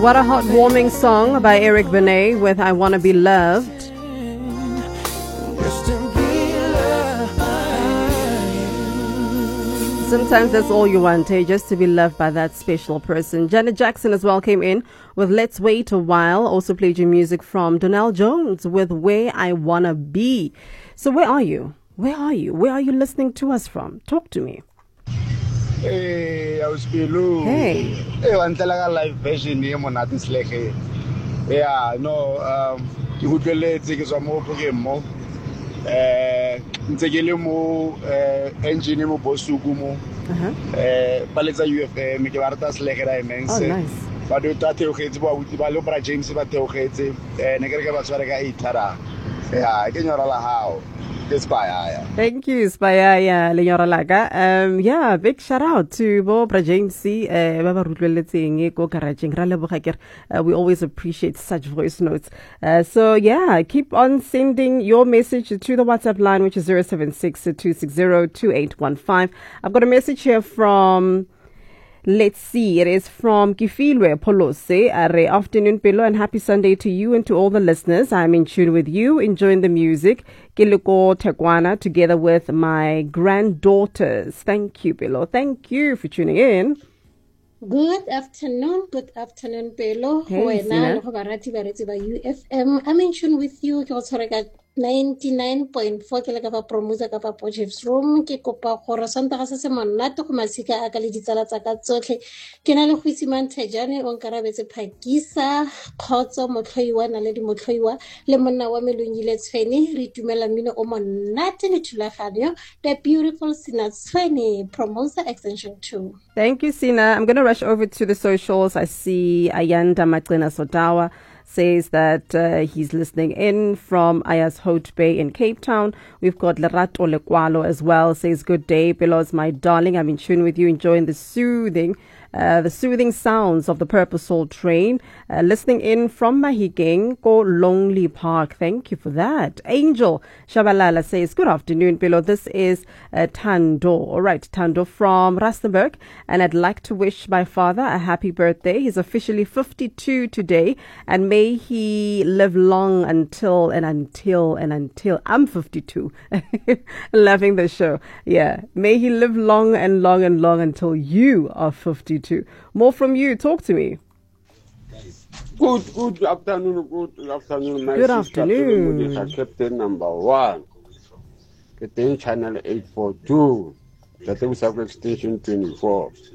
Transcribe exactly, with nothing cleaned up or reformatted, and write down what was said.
What a heartwarming song by Eric Benet with I Wanna Be Loved. Sometimes that's all you want, eh? Just to be loved by that special person. Janet Jackson as well came in with Let's Wait a While. Also played your music from Donell Jones with Where I Wanna Be. So where are you? Where are you? Where are you listening to us from? Talk to me. Hey, I was below. Hey. Hey, one talaga live version ni mo natin sleke. Yeah, no, um, you would let take some more program mo. Eh, ntsegele mo eh engine mo bosuku mo. Uh-huh. Eh, baletsa U F M ke ba rata sleke ra immense. Oh, nice. Ba do ta theogetse ba uti ba lo bra James ba theogetse. Eh, ne ke re ke ba tsware ka itara. Yeah, ke nyora la hao. Thank you, Spaya, Lenyora Laga. Um, yeah, big shout out to Bo Brajamsi, uh, we always appreciate such voice notes. Uh, so yeah, keep on sending your message to the WhatsApp line, which is zero seven six, two six zero, two eight one five. I've got a message here from, let's see, it is from Kifilwe Polose. Are afternoon, Pelo, and happy Sunday to you and to all the listeners. I'm in tune with you, enjoying the music. Kiluko Tekwana, together with my granddaughters. Thank you, Pelo. Thank you for tuning in. Good afternoon, good afternoon, Pelo. Hey, Sina. U F M. I'm in tune with you. ninety-nine point four ke le ka fa promosa ka fa Potchefstroom room ke kopa gore santa ga se se monate go masika a ka le ditsala tsa ka tsotlhe ke na le go itse manthejane o nkarabetse phakisa khotso motlhoiwa na le di motlhoiwa le monna wa melongile tshweni re itumela mmino o monate le thulaganyo the beautiful Sina Tshweni promosa extension two. Thank you, Sina. I'm going to rush over to the socials. I see Ayanda Macina Sotawa says that uh, he's listening in from Ayas Hout Bay in Cape Town. We've got Lerato Lekwalo as well, says good day, Belos, my darling. I'm in tune with you, enjoying the soothing Uh, the soothing sounds of the Purple Soul train. Uh, listening in from Mahikeng, Go Lonely Park. Thank you for that. Angel Shabalala says, good afternoon, below. This is uh, Tando. All right, Tando from Rustenburg. And I'd like to wish my father a happy birthday. He's officially fifty-two today. And may he live long until and until and until I'm fifty-two. Loving the show. Yeah. May he live long and long and long until you are fifty-two. More from you. Talk to me. Good, good afternoon, good afternoon. My Good sister, afternoon. Captain number one. Captain channel eight four two. That was extension twenty-four.